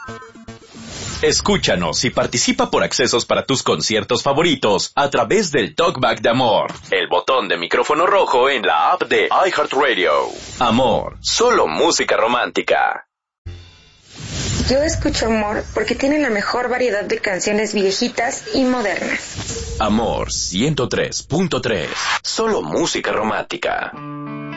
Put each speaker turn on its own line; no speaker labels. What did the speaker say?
Escúchanos y participa por accesos para tus conciertos favoritos a través del Talkback de Amor, el botón de micrófono rojo en la app de iHeartRadio. Amor, solo música romántica.
Yo escucho Amor porque tiene la mejor variedad de canciones viejitas y modernas.
Amor 103.3, solo música romántica.